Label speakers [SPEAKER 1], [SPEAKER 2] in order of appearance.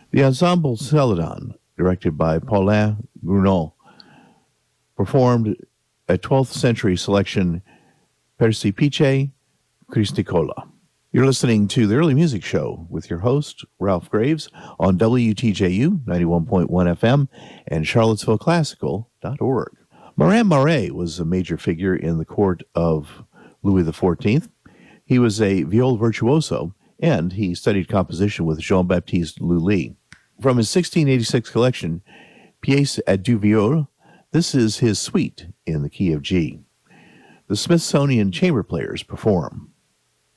[SPEAKER 1] The ensemble Celadon, directed by Paulin Gounod, performed a 12th century selection Persipice Christicola. You're listening to the Early Music Show with your host, Ralph Graves, on WTJU 91.1 FM and CharlottesvilleClassical.org. Marin Marais was a major figure in the court of Louis XIV. He was a viol virtuoso, and he studied composition with Jean-Baptiste Lully. From his 1686 collection, Pièces à deux viols, this is his suite in the key of G. The Smithsonian Chamber Players perform.